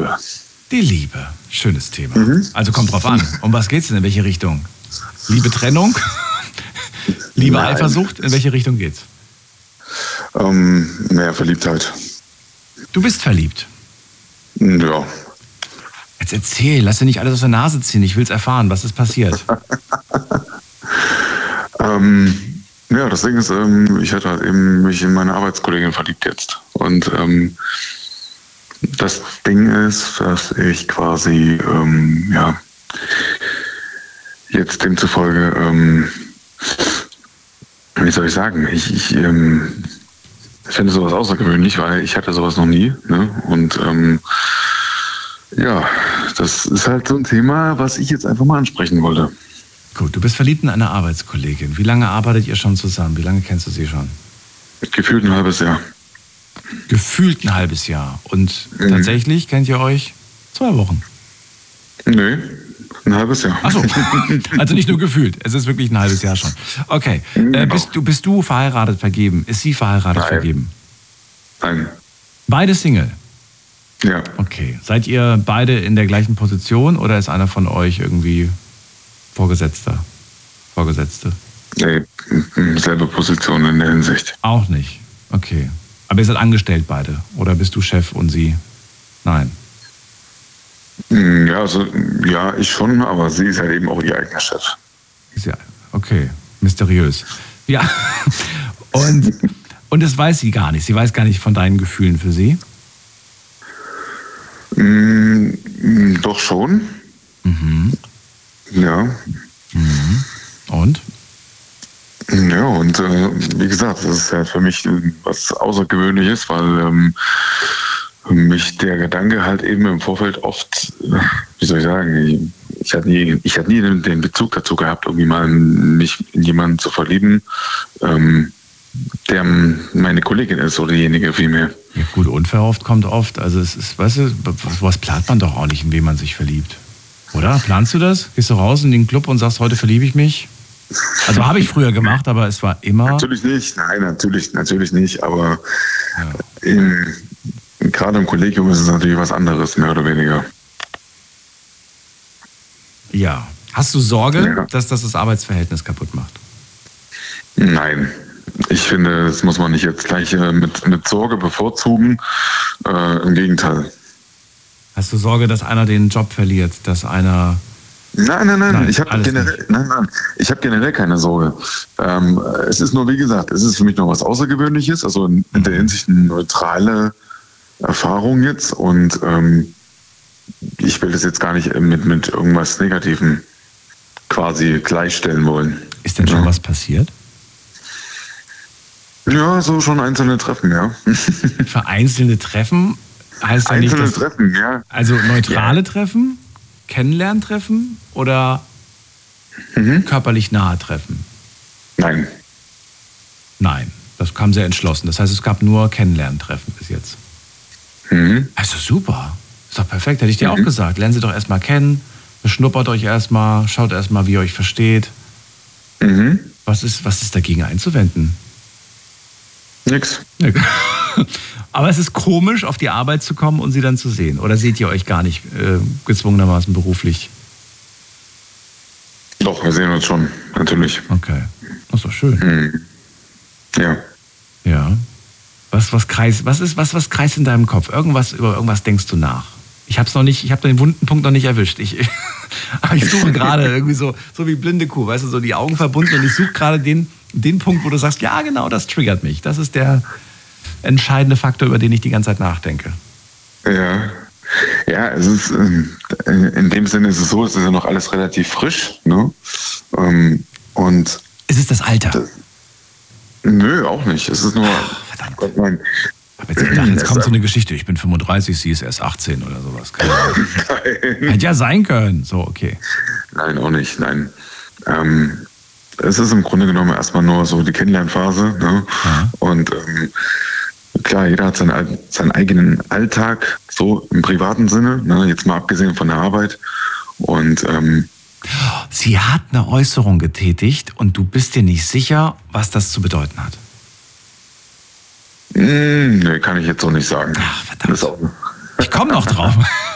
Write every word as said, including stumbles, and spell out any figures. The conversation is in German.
Liebe. Die Liebe. Schönes Thema. Mhm. Also kommt drauf an. Um was geht's denn? In welche Richtung? Liebe Trennung? Liebe Nein. Eifersucht? In welche Richtung geht's? Ähm, mehr Verliebtheit. Du bist verliebt? Ja. Jetzt erzähl, lass dir nicht alles aus der Nase ziehen. Ich will's erfahren. Was ist passiert? ähm, ja, das Ding ist, ähm, ich hatte halt eben mich in meine Arbeitskollegin verliebt jetzt. Und ähm, das Ding ist, dass ich quasi, ähm, ja, jetzt demzufolge, ähm, wie soll ich sagen, ich, ich ähm, finde sowas außergewöhnlich, weil ich hatte sowas noch nie. Ne? Und ähm, ja, das ist halt so ein Thema, was ich jetzt einfach mal ansprechen wollte. Gut, du bist verliebt in eine Arbeitskollegin. Wie lange arbeitet ihr schon zusammen? Wie lange kennst du sie schon? Gefühlt ein halbes Jahr. Gefühlt ein halbes Jahr. Und mhm. tatsächlich kennt ihr euch zwei Wochen? Nee, ein halbes Jahr. Ach so, also nicht nur gefühlt, es ist wirklich ein halbes Jahr schon. Okay, äh, bist, du, bist du verheiratet, vergeben? Ist sie verheiratet, Nein. vergeben? Nein. Beide Single? Ja. Okay, seid ihr beide in der gleichen Position oder ist einer von euch irgendwie Vorgesetzter? Vorgesetzte? Nee, selbe Position in der Hinsicht. Auch nicht, okay. Aber ihr seid angestellt beide? Oder bist du Chef und sie? Nein. Ja, also, ja, ich schon, aber sie ist halt eben auch ihr eigener Chef. Ja, okay, mysteriös. Ja, und, und das weiß sie gar nicht. Sie weiß gar nicht von deinen Gefühlen für sie? Mm, doch schon. Mhm. Ja. Mhm. Und? Ja, und äh, wie gesagt, das ist ja für mich was Außergewöhnliches, weil ähm, mich der Gedanke halt eben im Vorfeld oft, wie soll ich sagen, ich hatte nie, ich hatte nie den Bezug dazu gehabt, irgendwie mal mich in jemanden zu verlieben, ähm, der meine Kollegin ist oder diejenige vielmehr. Ja gut, unverhofft kommt oft. Also es ist, weißt du, was plant man doch auch nicht, in wen man sich verliebt. Oder? Planst du das? Gehst du raus in den Club und sagst, heute verliebe ich mich? Also habe ich früher gemacht, aber es war immer... Natürlich nicht, nein, natürlich, natürlich nicht, aber ja. in, gerade im Kollegium ist es natürlich was anderes, mehr oder weniger. Ja. Hast du Sorge, ja. dass das das Arbeitsverhältnis kaputt macht? Nein. Ich finde, das muss man nicht jetzt gleich mit, mit Sorge bevorzugen. Äh, Im Gegenteil. Hast du Sorge, dass einer den Job verliert, dass einer... Nein, nein, nein, nein, ich habe generell, nein, nein, ich habe generell keine Sorge. Ähm, es ist nur, wie gesagt, es ist für mich noch was Außergewöhnliches, also in der Hinsicht eine neutrale Erfahrung jetzt und ähm, ich will das jetzt gar nicht mit, mit irgendwas Negativem quasi gleichstellen wollen. Ist denn schon ja. was passiert? Ja, so schon einzelne Treffen, ja. Für einzelne Treffen heißt ja nicht, Einzelne dass, Treffen, ja. Also neutrale ja. Treffen? Kennenlerntreffen oder mhm. körperlich nahe Treffen? Nein. Nein, das kam sehr entschlossen. Das heißt, es gab nur Kennenlerntreffen bis jetzt. Mhm. Also super. Ist doch perfekt, hätte ich dir mhm. auch gesagt. Lernen Sie doch erstmal kennen, beschnuppert euch erstmal, schaut erstmal, wie ihr euch versteht. Mhm. Was ist, was ist dagegen einzuwenden? Nix. Aber es ist komisch, auf die Arbeit zu kommen und sie dann zu sehen. Oder seht ihr euch gar nicht äh, gezwungenermaßen beruflich? Doch, wir sehen uns schon, natürlich. Okay, das ist doch schön. Mhm. Ja. Ja. Was, was, kreist, was, ist, was, was kreist in deinem Kopf? Irgendwas, über irgendwas denkst du nach? Ich habe es noch nicht, ich habe den wunden Punkt noch nicht erwischt. Ich, ich suche gerade irgendwie so, so wie blinde Kuh, weißt du, so die Augen verbunden und ich suche gerade den, den Punkt, wo du sagst, ja genau, das triggert mich. Das ist der entscheidende Faktor, über den ich die ganze Zeit nachdenke. Ja, ja, es ist in dem Sinne ist es so, es ist ja noch alles relativ frisch, ne? Und ist es das Alter? Das, nö, auch nicht. Es ist nur. Ach, verdammt. Gott, mein, aber jetzt gedacht, jetzt kommt so eine Geschichte. Ich bin fünfunddreißig, sie ist erst achtzehn oder sowas. Nein. Hätte ja sein können. So, okay. Nein, auch nicht. Nein. Ähm, es ist im Grunde genommen erstmal nur so die Kennenlernphase. Ne? Ja. Und ähm, klar, jeder hat seinen, seinen eigenen Alltag, so im privaten Sinne, ne? Jetzt mal abgesehen von der Arbeit. Und ähm, sie hat eine Äußerung getätigt und du bist dir nicht sicher, was das zu bedeuten hat. Mh, nee, kann ich jetzt so nicht sagen. Ach, verdammt. Ich komme noch drauf.